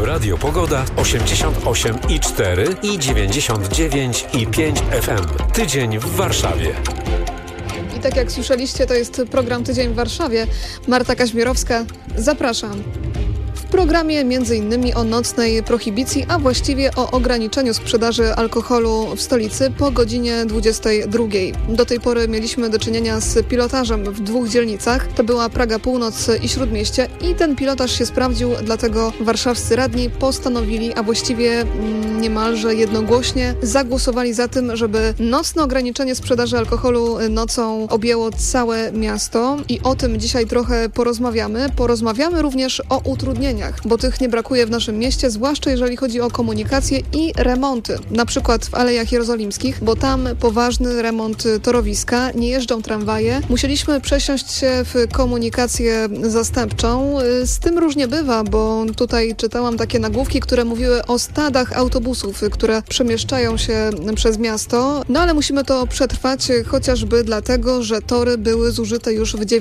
Radio Pogoda 88,4 i 99,5 FM. Tydzień w Warszawie. I tak jak słyszeliście, to jest program Tydzień w Warszawie. Marta Kaźmierowska, zapraszam. W programie m.in. o nocnej prohibicji, a właściwie o ograniczeniu sprzedaży alkoholu w stolicy po godzinie 22. Do tej pory mieliśmy do czynienia z pilotażem w 2 dzielnicach. To była Praga Północ i Śródmieście i ten pilotaż się sprawdził, dlatego warszawscy radni postanowili, a właściwie niemalże jednogłośnie zagłosowali za tym, żeby nocne ograniczenie sprzedaży alkoholu nocą objęło całe miasto i o tym dzisiaj trochę porozmawiamy. Porozmawiamy również o utrudnieniach, bo tych nie brakuje w naszym mieście, zwłaszcza jeżeli chodzi o komunikację i remonty. Na przykład w Alejach Jerozolimskich, bo tam poważny remont torowiska, nie jeżdżą tramwaje. Musieliśmy przesiąść się w komunikację zastępczą. Z tym różnie bywa, bo tutaj czytałam takie nagłówki, które mówiły o stadach autobusów, które przemieszczają się przez miasto. No ale musimy to przetrwać, chociażby dlatego, że tory były zużyte już w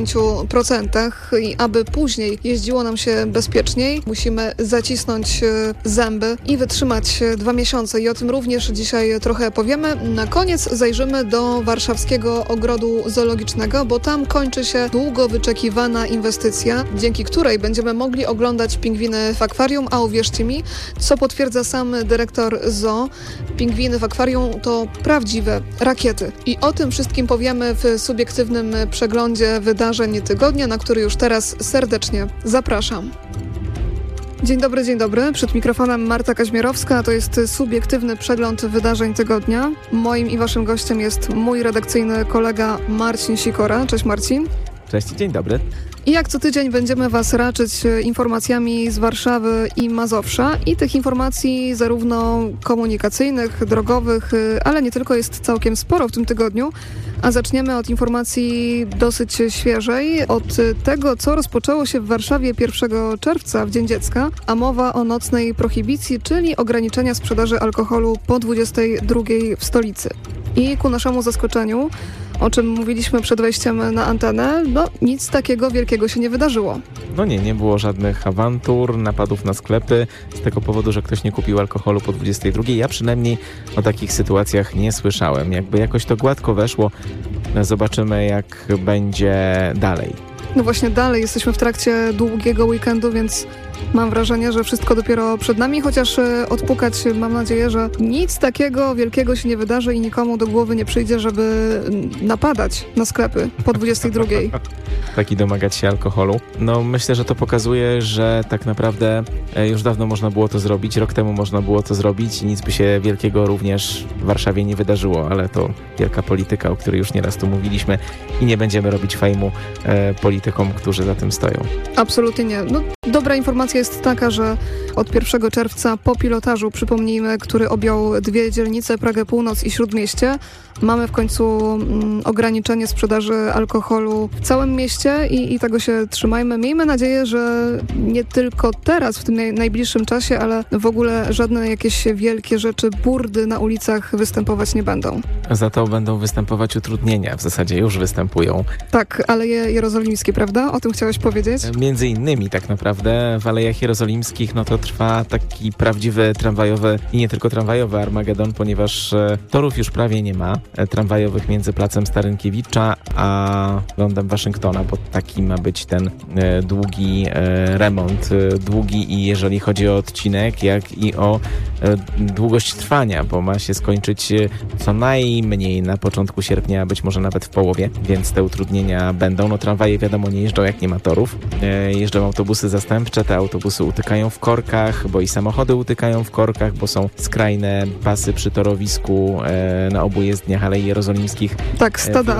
90% i aby później jeździło nam się bezpieczniej, musimy zacisnąć zęby i wytrzymać 2 miesiące i o tym również dzisiaj trochę powiemy. Na koniec zajrzymy do warszawskiego ogrodu zoologicznego, bo tam kończy się długo wyczekiwana inwestycja, dzięki której będziemy mogli oglądać pingwiny w akwarium, a uwierzcie mi, co potwierdza sam dyrektor zoo, pingwiny w akwarium to prawdziwe rakiety. I o tym wszystkim powiemy w subiektywnym przeglądzie wydarzeń tygodnia, na który już teraz serdecznie zapraszam. Dzień dobry. Przed mikrofonem Marta Kaźmierowska. To jest subiektywny przegląd wydarzeń tygodnia. Moim i waszym gościem jest mój redakcyjny kolega Marcin Sikora. Cześć Marcin. Cześć, dzień dobry. I jak co tydzień będziemy was raczyć informacjami z Warszawy i Mazowsza i tych informacji zarówno komunikacyjnych, drogowych, ale nie tylko, jest całkiem sporo w tym tygodniu. A zaczniemy od informacji dosyć świeżej, od tego, co rozpoczęło się w Warszawie 1 czerwca w Dzień Dziecka, a mowa o nocnej prohibicji, czyli ograniczenia sprzedaży alkoholu po 22 w stolicy. I ku naszemu zaskoczeniu, o czym mówiliśmy przed wejściem na antenę, nic takiego wielkiego się nie wydarzyło. Nie było żadnych awantur, napadów na sklepy z tego powodu, że ktoś nie kupił alkoholu po 22. Ja przynajmniej o takich sytuacjach nie słyszałem. Jakby jakoś to gładko weszło, zobaczymy jak będzie dalej. No właśnie dalej, jesteśmy w trakcie długiego weekendu, więc mam wrażenie, że wszystko dopiero przed nami, chociaż odpukać mam nadzieję, że nic takiego wielkiego się nie wydarzy i nikomu do głowy nie przyjdzie, żeby napadać na sklepy po 22. Tak i domagać się alkoholu. Myślę, że to pokazuje, że tak naprawdę już dawno można było to zrobić, rok temu można było to zrobić i nic by się wielkiego również w Warszawie nie wydarzyło, ale to wielka polityka, o której już nieraz tu mówiliśmy i nie będziemy robić fejmu politykom, którzy za tym stoją. Absolutnie nie. Dobra informacja jest taka, że od 1 czerwca po pilotażu, przypomnijmy, który objął 2 dzielnice, Pragę Północ i Śródmieście, mamy w końcu ograniczenie sprzedaży alkoholu w całym mieście i tego się trzymajmy. Miejmy nadzieję, że nie tylko teraz, w tym najbliższym czasie, ale w ogóle żadne jakieś wielkie rzeczy, burdy na ulicach występować nie będą. Za to będą występować utrudnienia, w zasadzie już występują. Tak, Aleje Jerozolimskie, prawda? O tym chciałeś powiedzieć? Między innymi tak naprawdę w Alejach Jerozolimskich to trwa taki prawdziwy tramwajowy i nie tylko tramwajowy Armagedon, ponieważ torów już prawie nie ma tramwajowych między placem Starynkiewicza a lądem Waszyngtona, bo taki ma być ten długi remont. Długi i jeżeli chodzi o odcinek, jak i o długość trwania, bo ma się skończyć co najmniej na początku sierpnia, a być może nawet w połowie, więc te utrudnienia będą. Tramwaje wiadomo nie jeżdżą, jak nie ma torów. Jeżdżą autobusy zastępcze, te autobusy utykają w korkach, bo i samochody utykają w korkach, bo są skrajne pasy przy torowisku na obu jezdniach Alei Jerozolimskich. Tak, stada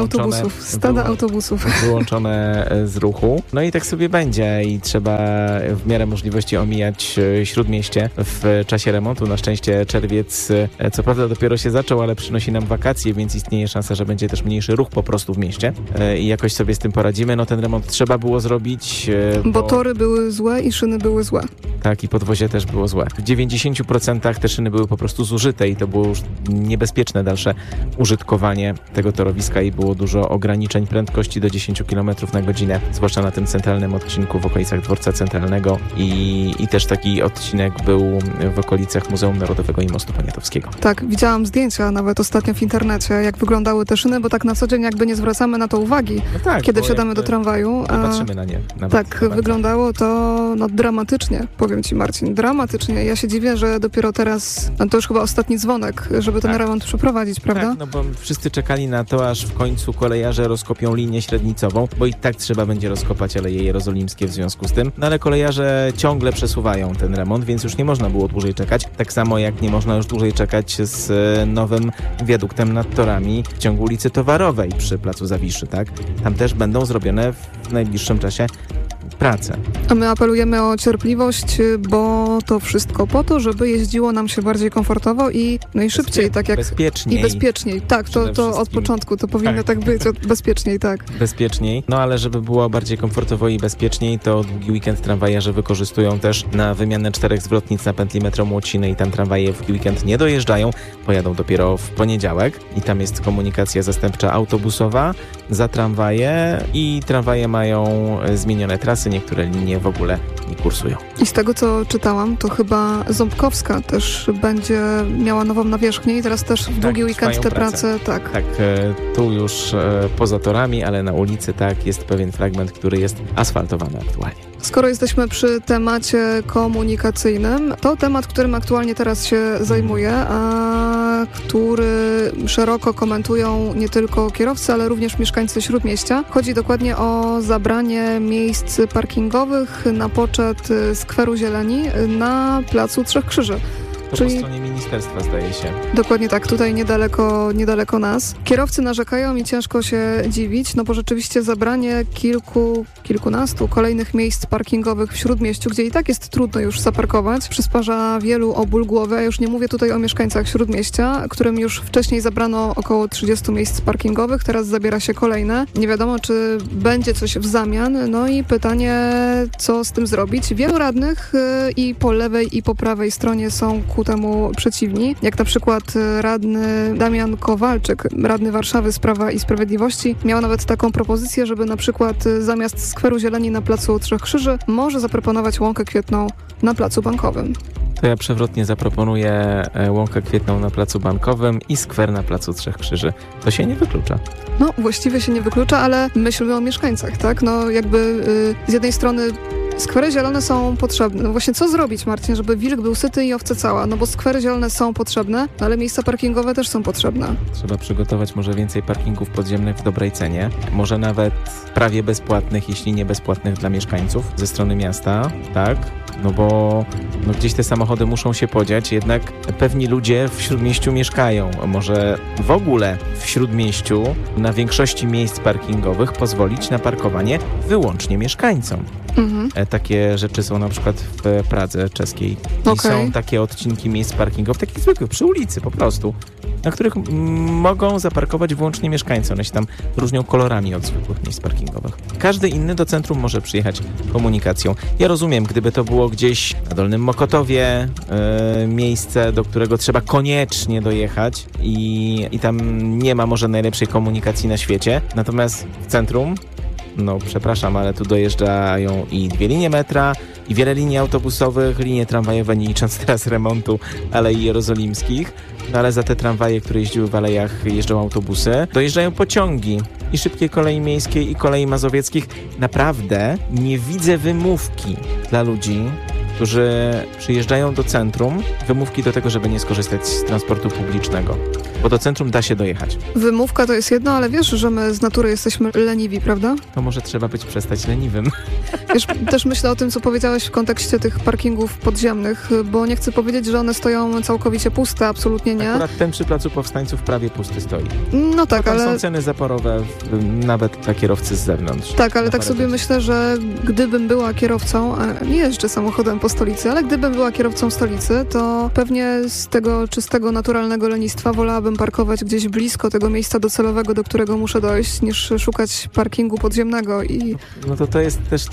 autobusów. Wyłączone z ruchu. I tak sobie będzie i trzeba w miarę możliwości omijać Śródmieście w czasie remontu. Na szczęście czerwiec, co prawda dopiero się zaczął, ale przynosi nam wakacje, więc istnieje szansa, że będzie też mniejszy ruch po prostu w mieście i jakoś sobie z tym poradzimy. Ten remont trzeba było zrobić. Bo tory były złe i szyny były złe. Tak, i podwozie też było złe. W 90% te szyny były po prostu zużyte i to było już niebezpieczne dalsze użytkowanie tego torowiska i było dużo ograniczeń prędkości do 10 km na godzinę, zwłaszcza na tym centralnym odcinku w okolicach dworca centralnego i też taki odcinek był w okolicach Muzeum Narodowego i Mostu Poniatowskiego. Tak, widziałam zdjęcia nawet ostatnio w internecie, jak wyglądały te szyny, bo tak na co dzień jakby nie zwracamy na to uwagi, No tak, kiedy wsiadamy do tramwaju. Nie patrzymy na nie. Tak, wyglądało to dramatycznie, powiem Ci, Marcin, dramatycznie. Ja się dziwię, że dopiero teraz, to już chyba ostatni dzwonek, żeby ten remont przeprowadzić, prawda? Tak, no bo wszyscy czekali na to, aż w końcu kolejarze rozkopią linię średnicową, bo i tak trzeba będzie rozkopać Aleje Jerozolimskie w związku z tym. No ale kolejarze ciągle przesuwają ten remont, więc już nie można było dłużej czekać. Tak samo jak nie można już dłużej czekać z nowym wiaduktem nad torami w ciągu ulicy Towarowej przy Placu Zawiszy, tak? Tam też będą zrobione w najbliższym czasie prace. A my apelujemy o cierpliwość, bo to wszystko po to, żeby jeździło nam się bardziej komfortowo i szybciej, tak jak... Bezpieczniej. I bezpieczniej, tak, to od początku to powinno tak być, bezpieczniej, tak. Bezpieczniej, no ale żeby było bardziej komfortowo i bezpieczniej, to długi weekend tramwajarze wykorzystują też na wymianę 4 zwrotnic na pętli metro Młociny i tam tramwaje w weekend nie dojeżdżają, pojadą dopiero w poniedziałek i tam jest komunikacja zastępcza autobusowa za tramwaje i tramwaje mają zmienione trasy, niektóre linie w ogóle nie kursują. I z tego, co czytałam, to chyba Ząbkowska też będzie miała nową nawierzchnię i teraz też w długi weekend te prace, tak. Tak, tu już poza torami, ale na ulicy tak, jest pewien fragment, który jest asfaltowany aktualnie. Skoro jesteśmy przy temacie komunikacyjnym, to temat, którym aktualnie teraz się zajmuję, a który szeroko komentują nie tylko kierowcy, ale również mieszkańcy Śródmieścia. Chodzi dokładnie o zabranie miejsc parkingowych na poczet Skweru Zieleni na Placu Trzech Krzyży. To po stronie ministerstwa, zdaje się. Dokładnie tak, tutaj niedaleko nas. Kierowcy narzekają i ciężko się dziwić, no bo rzeczywiście zabranie kilkunastu kolejnych miejsc parkingowych w Śródmieściu, gdzie i tak jest trudno już zaparkować, przysparza wielu o ból głowy. Ja już nie mówię tutaj o mieszkańcach Śródmieścia, którym już wcześniej zabrano około 30 miejsc parkingowych, teraz zabiera się kolejne. Nie wiadomo, czy będzie coś w zamian, no i pytanie, co z tym zrobić. Wielu radnych i po lewej, i po prawej stronie są ku temu przeciwni, jak na przykład radny Damian Kowalczyk, radny Warszawy z Prawa i Sprawiedliwości, miał nawet taką propozycję, żeby na przykład zamiast Skweru Zieleni na Placu Trzech Krzyży może zaproponować Łąkę Kwietną na Placu Bankowym. To ja przewrotnie zaproponuję Łąkę Kwietną na Placu Bankowym i skwer na Placu Trzech Krzyży. To się nie wyklucza. No, właściwie się nie wyklucza, ale myślmy o mieszkańcach, tak? No, jakby z jednej strony skwery zielone są potrzebne. No właśnie, co zrobić, Marcin, żeby wilk był syty i owca cała? No bo skwery zielone są potrzebne, no ale miejsca parkingowe też są potrzebne. Trzeba przygotować może więcej parkingów podziemnych w dobrej cenie. Może nawet prawie bezpłatnych, jeśli nie bezpłatnych dla mieszkańców ze strony miasta, tak? No bo gdzieś te samochody muszą się podziać, jednak pewni ludzie w Śródmieściu mieszkają. Może w ogóle w Śródmieściu na większości miejsc parkingowych pozwolić na parkowanie wyłącznie mieszkańcom. Takie rzeczy są na przykład w Pradze czeskiej. I są takie odcinki miejsc parkingowych, takich zwykłych, przy ulicy po prostu, na których mogą zaparkować wyłącznie mieszkańcy. One się tam różnią kolorami od zwykłych miejsc parkingowych. Każdy inny do centrum może przyjechać komunikacją. Ja rozumiem, gdyby to było gdzieś na Dolnym Mokotowie, miejsce, do którego trzeba koniecznie dojechać i tam nie ma może najlepszej komunikacji na świecie. Natomiast w centrum, no przepraszam, ale tu dojeżdżają i 2 linie metra, i wiele linii autobusowych, linie tramwajowe, nie licząc teraz remontu Alei Jerozolimskich. No ale za te tramwaje, które jeździły w alejach, jeżdżą autobusy. Dojeżdżają pociągi i szybkiej kolei miejskiej, i kolei mazowieckich. Naprawdę nie widzę wymówki dla ludzi, którzy przyjeżdżają do centrum, wymówki do tego, żeby nie skorzystać z transportu publicznego. Bo do centrum da się dojechać. Wymówka to jest jedno, ale wiesz, że my z natury jesteśmy leniwi, prawda? To może trzeba przestać leniwym. Wiesz, też myślę o tym, co powiedziałeś w kontekście tych parkingów podziemnych, bo nie chcę powiedzieć, że one stoją całkowicie puste, absolutnie nie. Akurat ten przy Placu Powstańców prawie pusty stoi. No tak, ale ale... są ceny zaporowe nawet dla kierowcy z zewnątrz. Tak, ale tak sobie myślę, że gdybym była kierowcą, a nie jeżdżę samochodem po stolicy, ale gdybym była kierowcą stolicy, to pewnie z tego czystego, naturalnego lenistwa wolałabym parkować gdzieś blisko tego miejsca docelowego, do którego muszę dojść, niż szukać parkingu podziemnego. No to jest też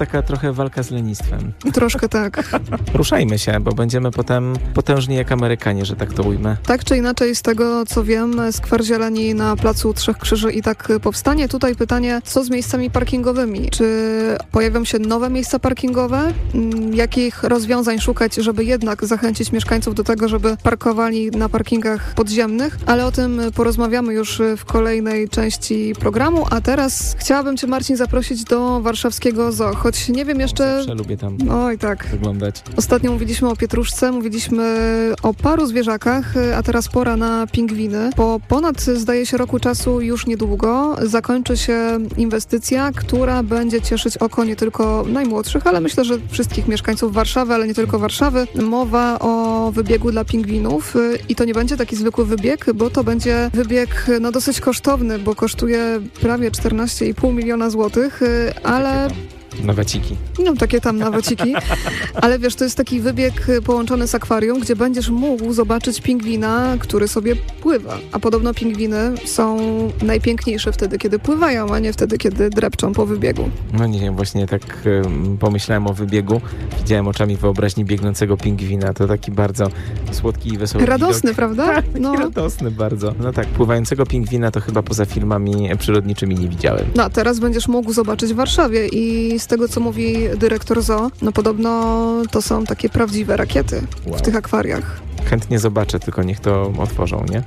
taka trochę walka z lenistwem. Troszkę tak. Ruszajmy się, bo będziemy potem potężni jak Amerykanie, że tak to ujmę. Tak czy inaczej, z tego co wiem, skwer zieleni na Placu Trzech Krzyży i tak powstanie. Tutaj pytanie, co z miejscami parkingowymi? Czy pojawią się nowe miejsca parkingowe? Jakich rozwiązań szukać, żeby jednak zachęcić mieszkańców do tego, żeby parkowali na parkingach podziemnych? Ale o tym porozmawiamy już w kolejnej części programu, a teraz chciałabym Cię, Marcin, zaprosić do warszawskiego zoo, choć nie wiem jeszcze... Zawsze lubię tam Oj, tak. wyglądać. Ostatnio mówiliśmy o pietruszce, mówiliśmy o paru zwierzakach, a teraz pora na pingwiny. Po ponad, zdaje się, roku czasu już niedługo zakończy się inwestycja, która będzie cieszyć oko nie tylko najmłodszych, ale myślę, że wszystkich mieszkańców Warszawy, ale nie tylko Warszawy. Mowa o wybiegu dla pingwinów i to nie będzie taki zwykły wybieg, bo to będzie wybieg dosyć kosztowny, bo kosztuje prawie 14,5 miliona złotych, ale... Nawaciki. Takie tam nawaciki. Ale wiesz, to jest taki wybieg połączony z akwarium, gdzie będziesz mógł zobaczyć pingwina, który sobie pływa. A podobno pingwiny są najpiękniejsze wtedy, kiedy pływają, a nie wtedy, kiedy drepczą po wybiegu. No nie wiem, właśnie tak pomyślałem o wybiegu. Widziałem oczami wyobraźni biegnącego pingwina. To taki bardzo słodki i wesoły radosny, widok. prawda? Tak, radosny bardzo. No tak, pływającego pingwina to chyba poza filmami przyrodniczymi nie widziałem. No, a teraz będziesz mógł zobaczyć w Warszawie i z tego, co mówi dyrektor zoo, podobno to są takie prawdziwe rakiety w tych akwariach. Chętnie zobaczę, tylko niech to otworzą, nie?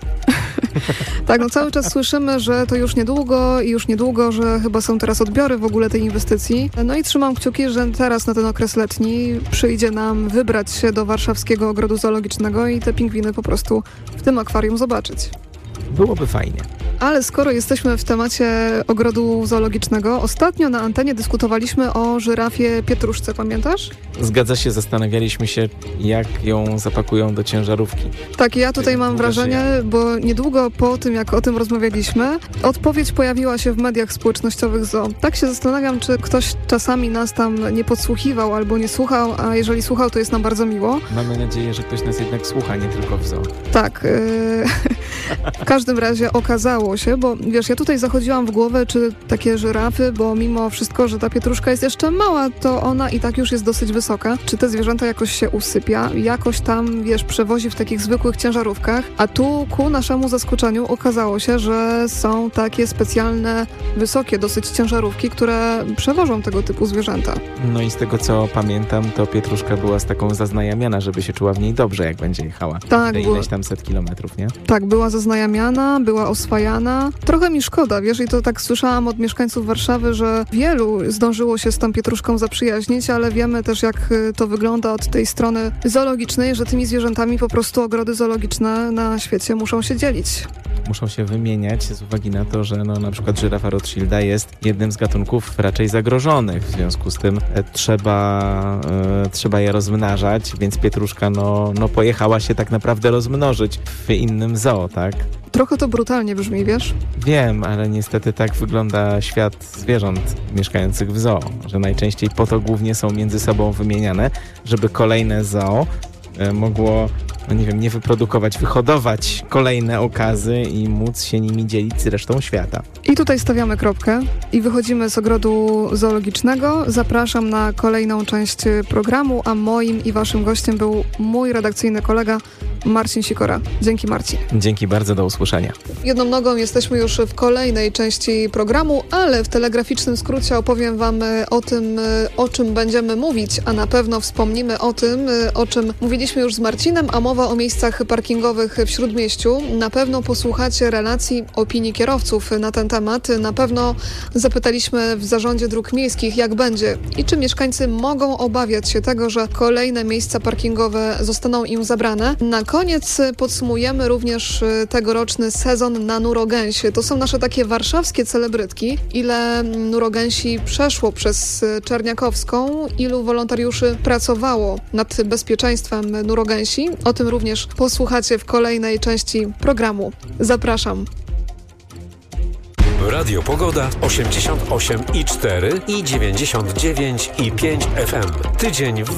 Tak, cały czas słyszymy, że to już niedługo, że chyba są teraz odbiory w ogóle tej inwestycji. No i trzymam kciuki, że teraz na ten okres letni przyjdzie nam wybrać się do warszawskiego ogrodu zoologicznego i te pingwiny po prostu w tym akwarium zobaczyć. Byłoby fajnie. Ale skoro jesteśmy w temacie ogrodu zoologicznego, ostatnio na antenie dyskutowaliśmy o żyrafie pietruszce, pamiętasz? Zgadza się, zastanawialiśmy się, jak ją zapakują do ciężarówki. Tak, ja tutaj mam wrażenie, bo niedługo po tym, jak o tym rozmawialiśmy, odpowiedź pojawiła się w mediach społecznościowych zoo. Tak się zastanawiam, czy ktoś czasami nas tam nie podsłuchiwał albo nie słuchał, a jeżeli słuchał, to jest nam bardzo miło. Mamy nadzieję, że ktoś nas jednak słucha, nie tylko w zoo. Tak. W każdym razie okazało się, bo wiesz, ja tutaj zachodziłam w głowę, czy takie żyrafy, bo mimo wszystko, że ta pietruszka jest jeszcze mała, to ona i tak już jest dosyć wysoka. Czy te zwierzęta jakoś się usypia, jakoś tam, wiesz, przewozi w takich zwykłych ciężarówkach, a tu ku naszemu zaskoczeniu okazało się, że są takie specjalne, wysokie dosyć ciężarówki, które przewożą tego typu zwierzęta. No i z tego, co pamiętam, to pietruszka była z taką zaznajamiana, żeby się czuła w niej dobrze, jak będzie jechała. Tak, te ileś tam set kilometrów, nie? Tak, była zaznajamiana, była oswajana. Trochę mi szkoda, wiesz, i to tak słyszałam od mieszkańców Warszawy, że wielu zdążyło się z tą pietruszką zaprzyjaźnić, ale wiemy też, jak to wygląda od tej strony zoologicznej, że tymi zwierzętami po prostu ogrody zoologiczne na świecie muszą się dzielić. Muszą się wymieniać z uwagi na to, że na przykład żyrafa Rothschilda jest jednym z gatunków raczej zagrożonych. W związku z tym trzeba je rozmnażać, więc pietruszka pojechała się tak naprawdę rozmnożyć w innym zoo, tak? Trochę to brutalnie brzmi, wiesz? Wiem, ale niestety tak wygląda świat zwierząt mieszkających w zoo, że najczęściej po to głównie są między sobą wymieniane, żeby kolejne zoo mogło, nie wyprodukować, wyhodować kolejne okazy i móc się nimi dzielić z resztą świata. I tutaj stawiamy kropkę i wychodzimy z ogrodu zoologicznego. Zapraszam na kolejną część programu, a moim i waszym gościem był mój redakcyjny kolega Marcin Sikora. Dzięki, Marcin. Dzięki bardzo, do usłyszenia. Jedną nogą jesteśmy już w kolejnej części programu, ale w telegraficznym skrócie opowiem wam o tym, o czym będziemy mówić, a na pewno wspomnimy o tym, o czym mówiliśmy już z Marcinem, a mowa o miejscach parkingowych w Śródmieściu. Na pewno posłuchacie relacji, opinii kierowców na ten temat. Na pewno zapytaliśmy w Zarządzie Dróg Miejskich, jak będzie i czy mieszkańcy mogą obawiać się tego, że kolejne miejsca parkingowe zostaną im zabrane. Na koniec podsumujemy również tegoroczny sezon na Nurogęsie. To są nasze takie warszawskie celebrytki. Ile Nurogęsi przeszło przez Czerniakowską, ilu wolontariuszy pracowało nad bezpieczeństwem Nurogęsi. O tym również posłuchacie w kolejnej części programu. Zapraszam. Radio Pogoda 88,4 i 99,5 FM. Tydzień w